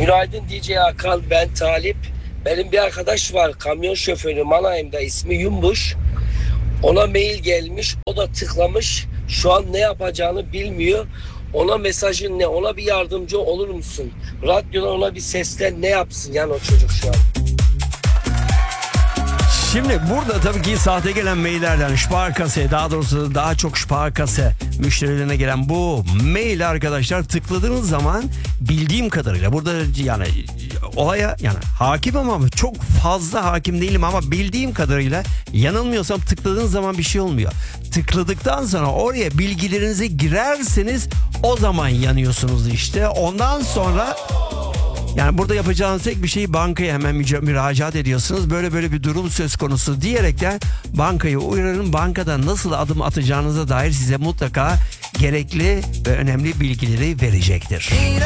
Günaydın DJ Hakan, ben Talip. Benim bir arkadaş var, kamyon şoförü Manayım'da, ismi Yumbuş. Ona mail gelmiş, o da tıklamış. Şu an ne yapacağını bilmiyor. Ona mesajın ne? Ona bir yardımcı olur musun? Radyoda ona bir seslen, ne yapsın yani o çocuk şu an? Şimdi burada tabii ki sahte gelen maillerden Sparkasse, daha doğrusu daha çok Sparkasse müşterilerine gelen bu mail arkadaşlar, tıkladığınız zaman bildiğim kadarıyla burada yani olaya yani hakim ama çok fazla hakim değilim ama bildiğim kadarıyla yanılmıyorsam tıkladığınız zaman bir şey olmuyor. Tıkladıktan sonra oraya bilgilerinizi girerseniz o zaman yanıyorsunuz işte. Ondan sonra yani burada yapacağınız tek bir şey, bankaya hemen müracaat ediyorsunuz. Böyle bir durum söz konusu diyerekten bankayı uyarın. Bankadan nasıl adım atacağınıza dair size mutlaka gerekli ve önemli bilgileri verecektir.